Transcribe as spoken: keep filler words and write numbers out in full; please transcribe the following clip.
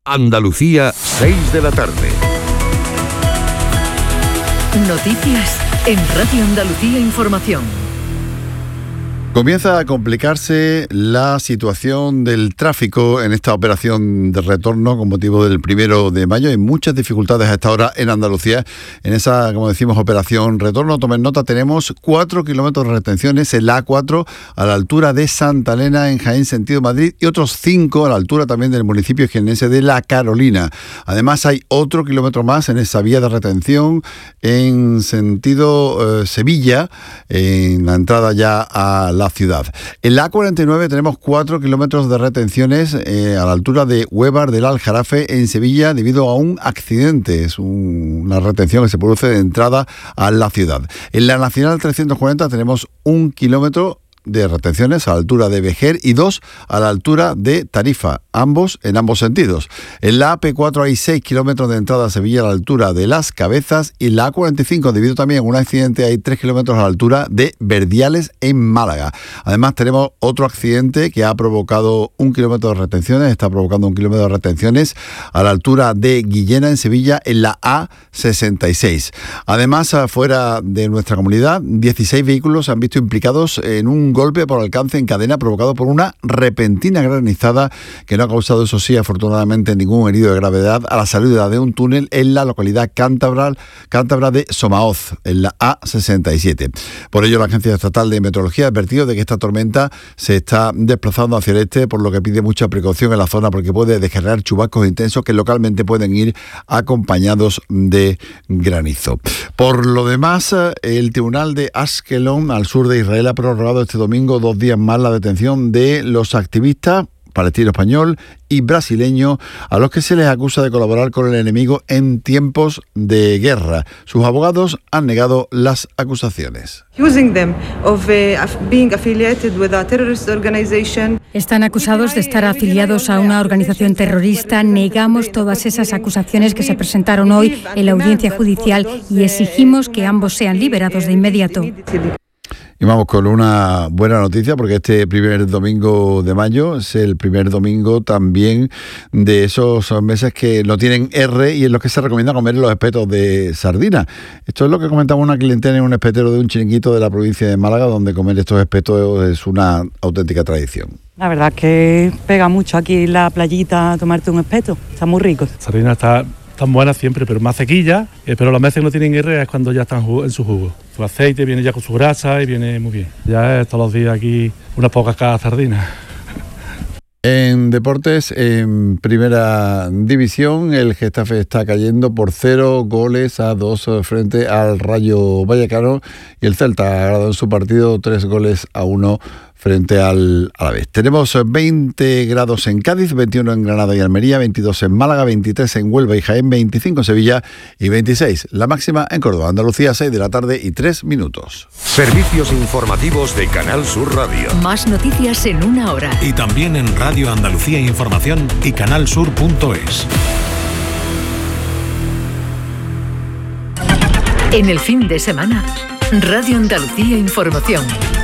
Andalucía, seis de la tarde. Noticias en Radio Andalucía Información. Comienza a complicarse la situación del tráfico en esta operación de retorno con motivo del primero de mayo. Hay muchas dificultades a esta hora en Andalucía. En esa, como decimos, operación retorno, tomen nota, tenemos cuatro kilómetros de retenciones en la A cuatro a la altura de Santa Elena en Jaén, sentido Madrid, y otros cinco a la altura también del municipio jiennense de La Carolina. Además, hay otro kilómetro más en esa vía de retención en sentido eh, Sevilla, en la entrada ya a la ciudad. En la A cuarenta y nueve tenemos cuatro kilómetros de retenciones eh, a la altura de Huévar del Aljarafe en Sevilla debido a un accidente. Es un, una retención que se produce de entrada a la ciudad. En la Nacional trescientos cuarenta tenemos un kilómetro de retenciones a la altura de Vejer y dos a la altura de Tarifa, ambos en ambos sentidos. En la A P cuatro hay seis kilómetros de entrada a Sevilla a la altura de Las Cabezas, y en la A cuarenta y cinco, debido también a un accidente, hay tres kilómetros a la altura de Verdiales en Málaga. Además tenemos otro accidente que ha provocado un kilómetro de retenciones, está provocando un kilómetro de retenciones a la altura de Guillena en Sevilla en la A sesenta y seis. Además, fuera de nuestra comunidad, dieciséis vehículos se han visto implicados en un golpe por alcance en cadena provocado por una repentina granizada que no ha causado, eso sí, afortunadamente ningún herido de gravedad, a la salida de un túnel en la localidad cántabra, cántabra de Somaoz, en la A sesenta y siete. Por ello, la Agencia Estatal de Meteorología ha advertido de que esta tormenta se está desplazando hacia el este, por lo que pide mucha precaución en la zona porque puede descargar chubascos intensos que localmente pueden ir acompañados de granizo. Por lo demás, el Tribunal de Ashkelon, al sur de Israel, ha prorrogado este domingo dos días más la detención de los activistas palestino español y brasileño a los que se les acusa de colaborar con el enemigo en tiempos de guerra. Sus abogados han negado las acusaciones. Están acusados de estar afiliados a una organización terrorista. Negamos todas esas acusaciones que se presentaron hoy en la audiencia judicial y exigimos que ambos sean liberados de inmediato. Y vamos con una buena noticia, porque este primer domingo de mayo es el primer domingo también de esos meses que no tienen R y en los que se recomienda comer los espetos de sardina. Esto es lo que comentaba una clientela en un espetero de un chiringuito de la provincia de Málaga, donde comer estos espetos es una auténtica tradición. La verdad es que pega mucho aquí en la playita tomarte un espeto, está muy rico. La sardina está tan buena siempre, pero más sequilla, eh, pero los meses que no tienen R es cuando ya están en su jugo. Su aceite viene ya con su grasa y viene muy bien. Ya es todos los días aquí unas pocas cada sardina. En deportes, en primera división, el Getafe está cayendo por cero goles a dos frente al Rayo Vallecano, y el Celta ha ganado en su partido tres goles a uno frente al Alavés. Tenemos veinte grados en Cádiz, veintiuno en Granada y Almería, veintidós en Málaga, veintitrés en Huelva y Jaén, veinticinco en Sevilla y veintiséis la máxima en Córdoba. Andalucía, seis de la tarde y tres minutos. Servicios informativos de Canal Sur Radio. Más noticias en una hora. Y también en Radio Andalucía Información y canal sur punto es. En el fin de semana, Radio Andalucía Información.